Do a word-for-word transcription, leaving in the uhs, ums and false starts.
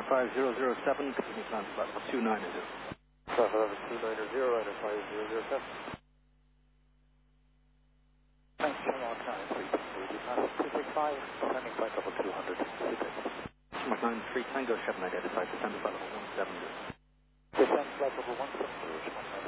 five zero zero seven, continue climb flight level two nine zero. Flight level two nine zero, and five zero zero seven. Thanks, Shamrock nine three Tango, two six five, descending flight level two hundred, Shamrock nine three Tango seven identified, descending flight level one seven zero. Descend flight level one seven zero, Shamrock nine.